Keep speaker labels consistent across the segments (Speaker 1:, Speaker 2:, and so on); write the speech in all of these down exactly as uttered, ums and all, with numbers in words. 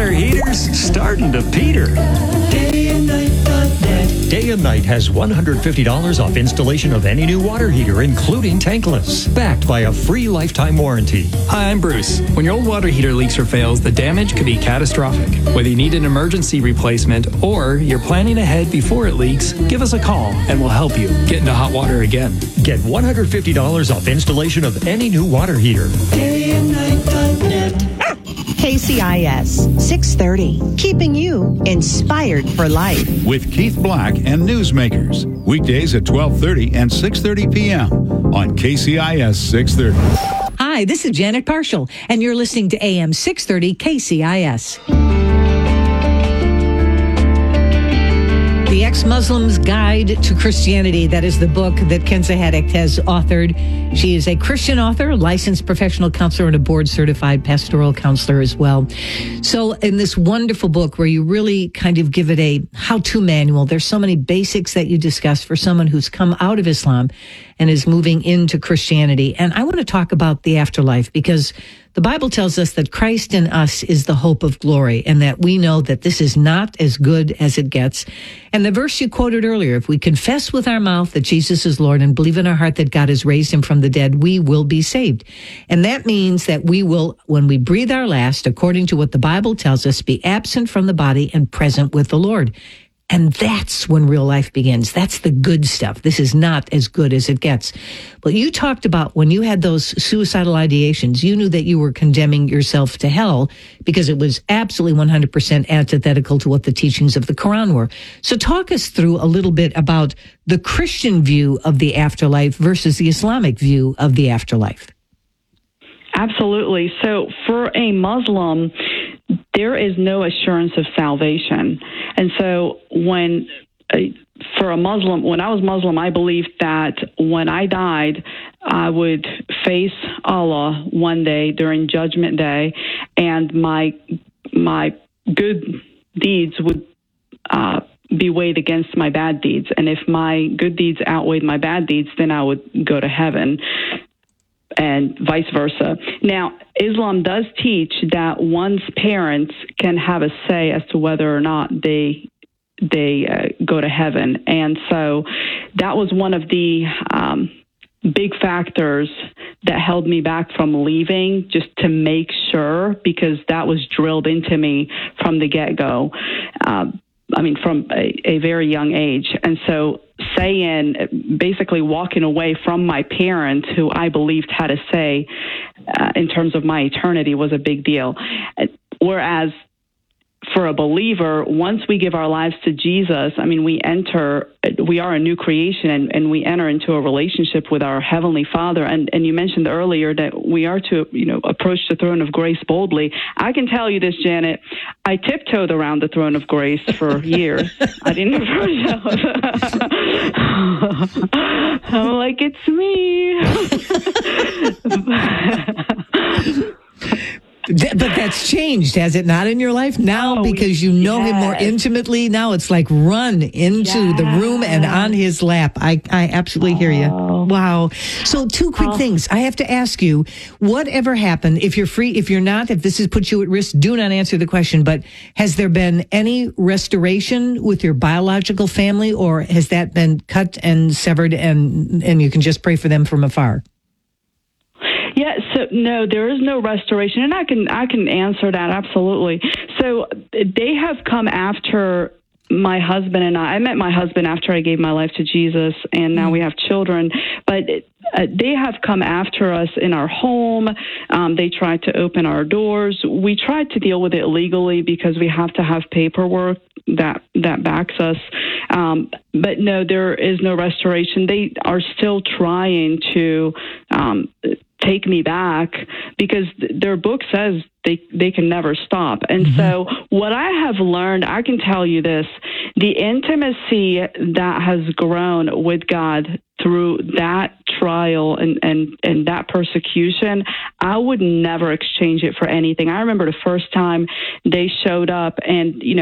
Speaker 1: water heater's starting to peter. Day and Night dot net. Day and Night has one hundred fifty dollars off installation of any new water heater, including tankless, backed by a free lifetime warranty.
Speaker 2: Hi, I'm Bruce. When your old water heater leaks or fails, the damage could be catastrophic. Whether you need an emergency replacement or you're planning ahead before it leaks, give us a call and we'll help you get into hot water again.
Speaker 1: Get one hundred fifty dollars off installation of any new water heater. Day and Night dot net.
Speaker 3: K C I S six thirty, keeping you inspired for life.
Speaker 4: With Keith Black and Newsmakers, weekdays at twelve thirty and six thirty p.m. on K C I S six thirty.
Speaker 5: Hi, this is Janet Parshall, and you're listening to A M six thirty K C I S. The Ex-Muslim's Guide to Christianity. That is the book that Kenza Haddock has authored. She is a Christian author, licensed professional counselor, and a board-certified pastoral counselor as well. So in this wonderful book where you really kind of give it a how-to manual, there's so many basics that you discuss for someone who's come out of Islam and is moving into Christianity. And I want to talk about the afterlife because the Bible tells us that Christ in us is the hope of glory and that we know that this is not as good as it gets. And the verse you quoted earlier, if we confess with our mouth that Jesus is Lord and believe in our heart that God has raised him from the dead, we will be saved. And that means that we will, when we breathe our last, according to what the Bible tells us, be absent from the body and present with the Lord. And that's when real life begins. That's the good stuff. This is not as good as it gets. But you talked about when you had those suicidal ideations, you knew that you were condemning yourself to hell because it was absolutely one hundred percent antithetical to what the teachings of the Quran were. So talk us through a little bit about the Christian view of the afterlife versus the Islamic view of the afterlife.
Speaker 6: Absolutely. So for a Muslim, there is no assurance of salvation. And so when, uh, for a Muslim, when I was Muslim, I believed that when I died, I would face Allah one day during Judgment Day, and my my good deeds would uh, be weighed against my bad deeds. And if my good deeds outweighed my bad deeds, then I would go to heaven, and vice versa. Now, Islam does teach that one's parents can have a say as to whether or not they they uh, go to heaven. And so that was one of the um, big factors that held me back from leaving, just to make sure, because that was drilled into me from the get-go. Um, I mean, from a, a very young age. And so saying, basically walking away from my parents, who I believed had a say uh, in terms of my eternity, was a big deal. Whereas for a believer, once we give our lives to Jesus, I mean, we enter, we are a new creation, and, and we enter into a relationship with our Heavenly Father. And, and you mentioned earlier that we are to, you know, approach the throne of grace boldly. I can tell you this, Janet, I tiptoed around the throne of grace for years. I didn't approach it. I'm like, it's me.
Speaker 5: But that's changed, has it not, in your life now?
Speaker 6: Oh,
Speaker 5: because you know
Speaker 6: yes.
Speaker 5: him more intimately now. It's like run into
Speaker 6: yes.
Speaker 5: the room and on his lap. I, I absolutely hear you.
Speaker 6: Oh.
Speaker 5: Wow. So two quick
Speaker 6: oh.
Speaker 5: things. I have to ask you, whatever happened, if you're free, if you're not, if this has put you at risk, do not answer the question. But has there been any restoration with your biological family, or has that been cut and severed, and, and you can just pray for them from afar?
Speaker 6: Yeah, so no, there is no restoration, and I can I can answer that absolutely. So they have come after my husband and I. I met my husband after I gave my life to Jesus, and now we have children. But uh, they have come after us in our home. Um, they tried to open our doors. We tried to deal with it legally because we have to have paperwork that that backs us. Um, but no, there is no restoration. They are still trying to um, take me back because their book says they, they can never stop. And mm-hmm. so what I have learned, I can tell you this, the intimacy that has grown with God through that trial and, and, and that persecution, I would never exchange it for anything. I remember the first time they showed up, and, you know, I,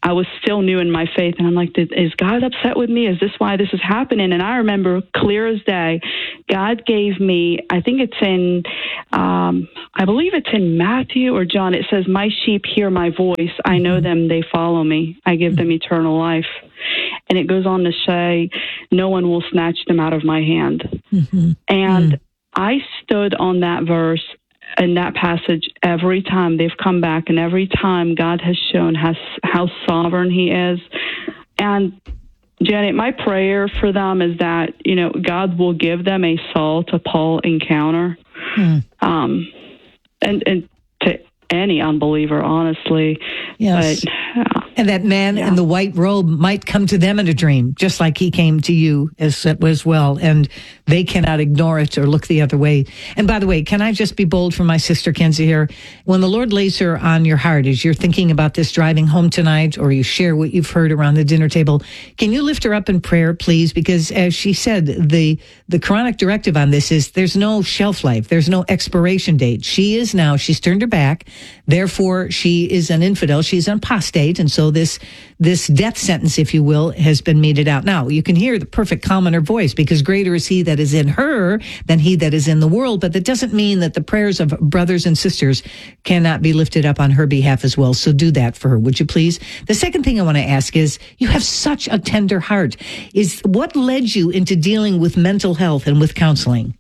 Speaker 6: I was still new in my faith, and I'm like, is God upset with me? Is this why this is happening? And I remember clear as day, God gave me, I think it's in, um, I believe it's in Matthew or John. It says, my sheep hear my voice. I know them. They follow me. I give them eternal life. And it goes on to say, no one will snatch them out of my hand. Mm-hmm. And mm. I stood on that verse and that passage every time they've come back, and every time God has shown how, how sovereign he is. And Janet, my prayer for them is that, you know, God will give them a Saul to Paul encounter. Mm. Um, and, and to any unbeliever, honestly.
Speaker 5: Yes. But, uh, and that man yeah. in the white robe might come to them in a dream, just like he came to you as, as well. And they cannot ignore it or look the other way. And by the way, can I just be bold for my sister Kenzie here? When the Lord lays her on your heart, as you're thinking about this driving home tonight, or you share what you've heard around the dinner table, can you lift her up in prayer, please? Because as she said, the, the Quranic directive on this is there's no shelf life. There's no expiration date. She is now, she's turned her back. Therefore, she is an infidel. She's an apostate. And so this, this death sentence, if you will, has been meted out. Now, you can hear the perfect calm in her voice, because greater is he that is in her than he that is in the world. But that doesn't mean that the prayers of brothers and sisters cannot be lifted up on her behalf as well. So do that for her, would you please? The second thing I want to ask is, you have such a tender heart. Is what led you into dealing with mental health and with counseling?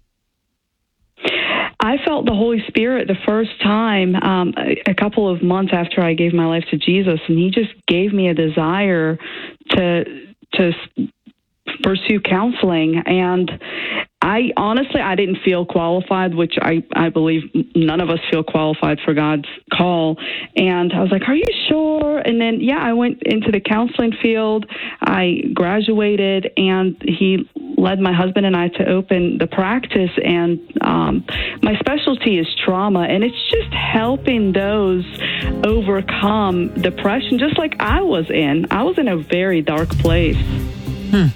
Speaker 6: I felt the Holy Spirit the first time, um, a, a couple of months after I gave my life to Jesus, and he just gave me a desire to to pursue counseling. And I honestly, I didn't feel qualified, which I, I believe none of us feel qualified for God's call. And I was like, are you sure? And then, yeah, I went into the counseling field. I graduated, and he led my husband and I to open the practice. And um, my specialty is trauma, and it's just helping those overcome depression, just like I was in. I was in a very dark place.
Speaker 5: Hmm.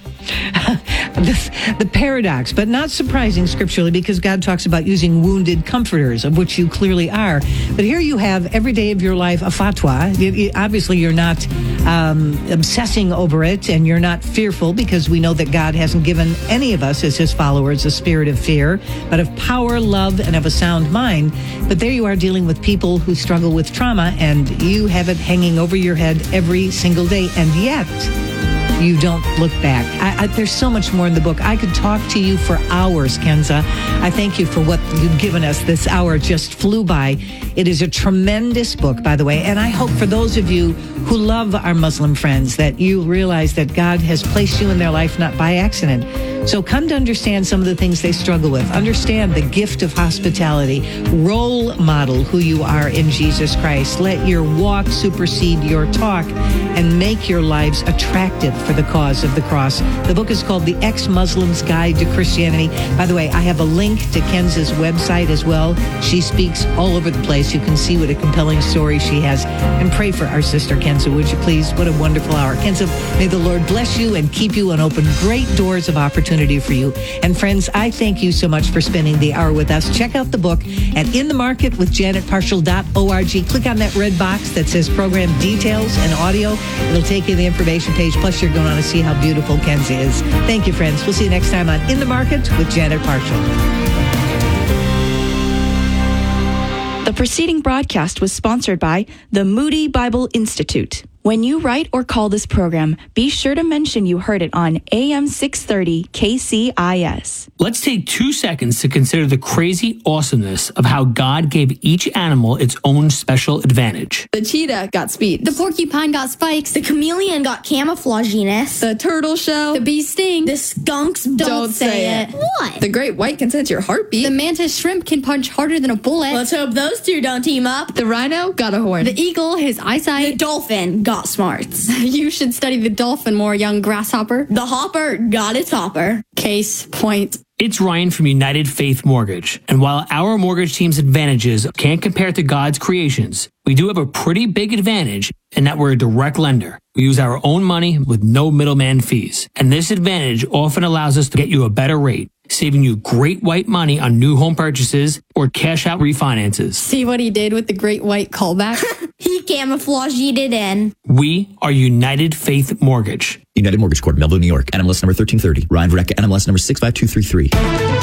Speaker 5: the, the paradox, but not surprising scripturally, because God talks about using wounded comforters, of which you clearly are. But here you have every day of your life a fatwa. You, you, obviously, you're not um, obsessing over it, and you're not fearful, because we know that God hasn't given any of us as his followers a spirit of fear, but of power, love, and of a sound mind. But there you are dealing with people who struggle with trauma, and you have it hanging over your head every single day, and yet you don't look back. I, I, there's so much more in the book. I could talk to you for hours, Kenza. I thank you for what you've given us. This hour just flew by. It is a tremendous book, by the way, and I hope for those of you who love our Muslim friends that you realize that God has placed you in their life not by accident. So come to understand some of the things they struggle with. Understand the gift of hospitality. Role model who you are in Jesus Christ. Let your walk supersede your talk, and make your lives attractive for the cause of the cross. The book is called The Ex-Muslim's Guide to Christianity. By the way, I have a link to Kenza's website as well. She speaks all over the place. You can see what a compelling story she has. And pray for our sister Kenza, would you please? What a wonderful hour. Kenza, may the Lord bless you and keep you and open great doors of opportunity for you. And friends, I thank you so much for spending the hour with us. Check out the book at in the market with janet parshall dot org. Click on that red box that says program details and audio. It'll take you to the information page. Plus, you're going on to see how beautiful Kenzie is. Thank you, friends. We'll see you next time on In the Market with Janet Parshall.
Speaker 7: The preceding broadcast was sponsored by the Moody Bible Institute. When you write or call this program, be sure to mention you heard it on A M six thirty K C I S.
Speaker 8: Let's take two seconds to consider the crazy awesomeness of how God gave each animal its own special advantage.
Speaker 9: The cheetah got speed.
Speaker 10: The porcupine got spikes. The chameleon got camouflaginess.
Speaker 9: The turtle shell.
Speaker 10: The bee sting. The skunks don't,
Speaker 9: don't say, say
Speaker 10: it.
Speaker 9: it.
Speaker 10: What?
Speaker 9: The great white can sense your heartbeat.
Speaker 10: The mantis shrimp can punch harder than a bullet.
Speaker 11: Let's hope those two don't team up.
Speaker 9: The rhino got a horn.
Speaker 10: The eagle, his eyesight.
Speaker 11: The dolphin got smarts.
Speaker 10: You should study the dolphin more, young grasshopper.
Speaker 11: The hopper got its hopper.
Speaker 10: Case point.
Speaker 8: It's Ryan from United Faith Mortgage. And while our mortgage team's advantages can't compare to God's creations, we do have a pretty big advantage in that we're a direct lender. We use our own money with no middleman fees. And this advantage often allows us to get you a better rate. saving you great white money on new home purchases or cash out refinances.
Speaker 9: See what he did with the great white callback?
Speaker 11: He camouflaged it in.
Speaker 8: We are United Faith Mortgage.
Speaker 12: United Mortgage Corp, Melville, New York. N M L S number thirteen thirty. Ryan Verrecka, N M L S number six five two three three.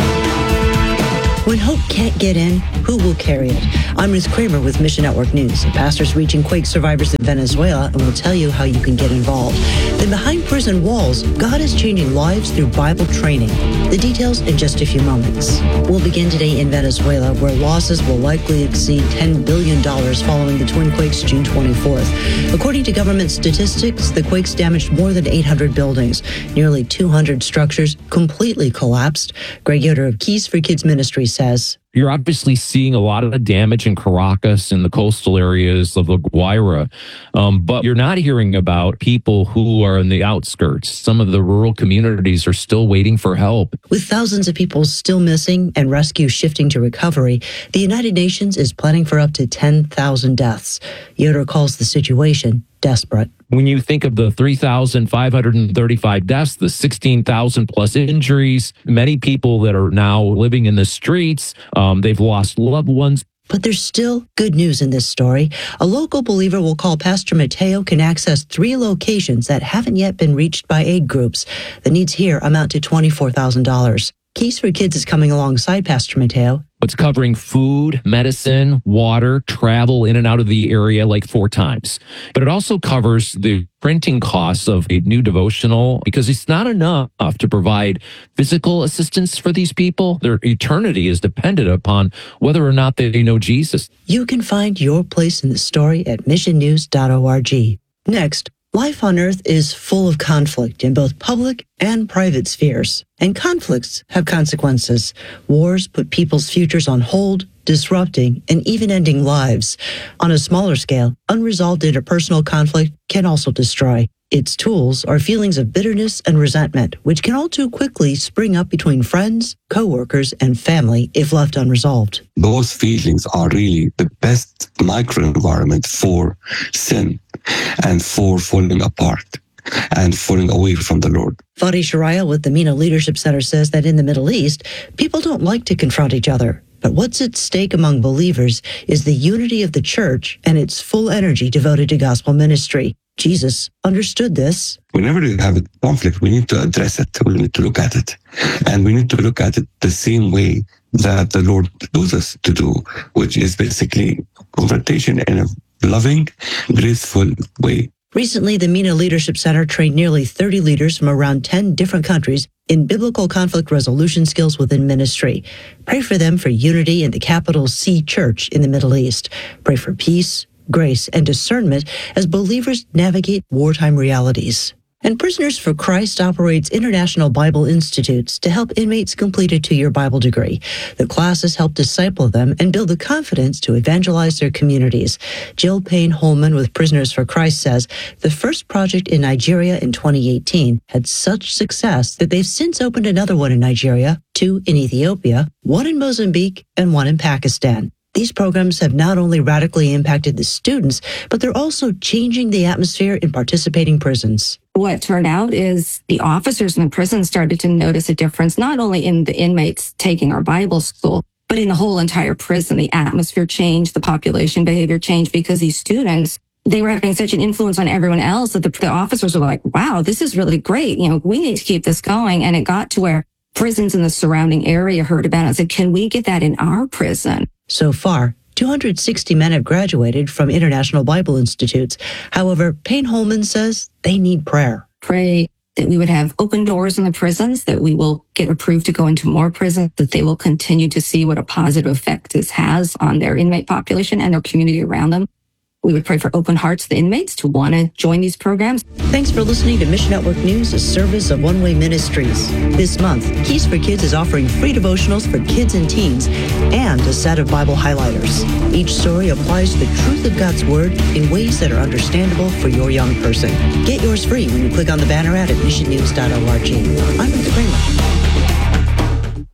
Speaker 13: When hope can't get in, who will carry it? I'm Ruth Kramer with Mission Network News. Pastors reaching quake survivors in Venezuela, and will tell you how you can get involved. Then behind prison walls, God is changing lives through Bible training. The details in just a few moments. We'll begin today in Venezuela, where losses will likely exceed ten billion dollars following the twin quakes June twenty-fourth. According to government statistics, the quakes damaged more than eight hundred buildings. Nearly two hundred structures completely collapsed. Greg Yoder of Keys for Kids Ministry says,
Speaker 14: you're obviously seeing a lot of damage in Caracas and the coastal areas of La Guaira, um, but you're not hearing about people who are in the outskirts. Some of the rural communities are still waiting for help.
Speaker 13: With thousands of people still missing and rescue shifting to recovery, the United Nations is planning for up to ten thousand deaths. Yoder calls the situation desperate.
Speaker 14: When you think of the three thousand five hundred thirty-five deaths, the sixteen thousand plus injuries, many people that are now living in the streets, um, they've lost loved ones.
Speaker 13: But there's still good news in this story. A local believer we'll call Pastor Mateo can access three locations that haven't yet been reached by aid groups. The needs here amount to twenty-four thousand dollars. Keys for Kids is coming alongside Pastor Mateo.
Speaker 14: It's covering food, medicine, water, travel in and out of the area like four times. But it also covers the printing costs of a new devotional, because it's not enough to provide physical assistance for these people. Their eternity is dependent upon whether or not they know Jesus.
Speaker 13: You can find your place in the story at mission news dot org. Next, life on Earth is full of conflict in both public and private spheres. And conflicts have consequences. Wars put people's futures on hold, disrupting and even ending lives. On a smaller scale, unresolved interpersonal conflict can also destroy. Its tools are feelings of bitterness and resentment, which can all too quickly spring up between friends, co-workers, and family if left unresolved.
Speaker 15: Those feelings are really the best microenvironment for sin and for falling apart and falling away from the Lord.
Speaker 13: Fadi Shariah with the MENA Leadership Center says that in the Middle East, people don't like to confront each other. But what's at stake among believers is the unity of the church and its full energy devoted to gospel ministry. Jesus understood this.
Speaker 15: Whenever you have a conflict, we need to address it. We need to look at it. And we need to look at it the same way that the Lord told us to do, which is basically confrontation in a loving, graceful way.
Speaker 13: Recently, the MENA Leadership Center trained nearly thirty leaders from around ten different countries in biblical conflict resolution skills within ministry. Pray for them for unity in the capital C Church in the Middle East. Pray for peace, grace, and discernment as believers navigate wartime realities. And Prisoners for Christ operates International Bible Institutes to help inmates complete a two-year Bible degree. The classes help disciple them and build the confidence to evangelize their communities. Jill Payne-Holman with Prisoners for Christ says the first project in Nigeria in twenty eighteen had such success that they've since opened another one in Nigeria, two in Ethiopia, one in Mozambique, and one in Pakistan. These programs have not only radically impacted the students, but they're also changing the atmosphere in participating prisons.
Speaker 16: What turned out is the officers in the prison started to notice a difference, not only in the inmates taking our Bible school, but in the whole entire prison. The atmosphere changed, the population behavior changed, because these students, they were having such an influence on everyone else that the, the officers were like, wow, this is really great. You know, we need to keep this going. And it got to where prisons in the surrounding area heard about it and said, can we get that in our prison?
Speaker 13: So far, two hundred sixty men have graduated from International Bible Institutes. However, Payne-Holman says they need prayer.
Speaker 16: Pray that we would have open doors in the prisons, that we will get approved to go into more prisons, that they will continue to see what a positive effect this has on their inmate population and their community around them. We would pray for open hearts to the inmates to want to join these programs.
Speaker 13: Thanks for listening to Mission Network News, a service of One Way Ministries. This month, Keys for Kids is offering free devotionals for kids and teens and a set of Bible highlighters. Each story applies the truth of God's Word in ways that are understandable for your young person. Get yours free when you click on the banner ad at mission news dot org. I'm Ruth Kramer.
Speaker 1: The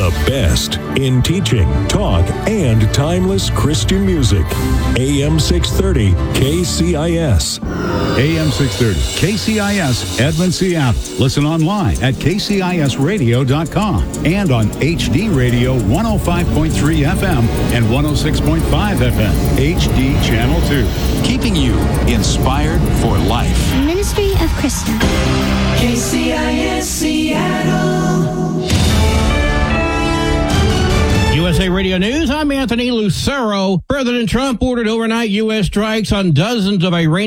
Speaker 17: The best in teaching, talk, and timeless Christian music. A M six thirty K C I S.
Speaker 4: A M six thirty K C I S, Edmond, Seattle. Listen online at K C I S radio dot com and on H D Radio one oh five point three F M and one oh six point five F M, H D Channel two. Keeping you inspired for life.
Speaker 10: Ministry of Krista.
Speaker 18: K C I S Seattle.
Speaker 19: U S A Radio News, I'm Anthony Lucero. President Trump ordered overnight U S strikes on dozens of Iranian